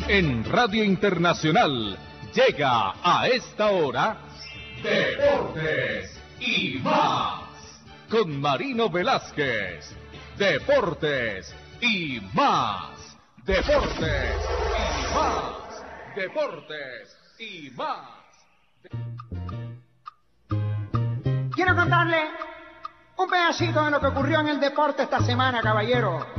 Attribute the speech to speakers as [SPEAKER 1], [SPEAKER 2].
[SPEAKER 1] En Radio Internacional llega a esta hora Deportes y más con Marino Velázquez. Deportes y más. Deportes y más. Deportes y más.
[SPEAKER 2] Quiero contarle un pedacito de lo que ocurrió en el deporte esta semana, caballero.